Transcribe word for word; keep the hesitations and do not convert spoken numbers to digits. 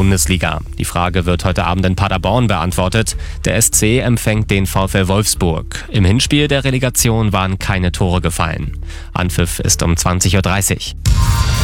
Bundesliga. Die Frage wird heute Abend in Paderborn beantwortet. Der S C empfängt den VfL Wolfsburg. Im Hinspiel der Relegation waren keine Tore gefallen. Anpfiff ist um zwanzig Uhr dreißig.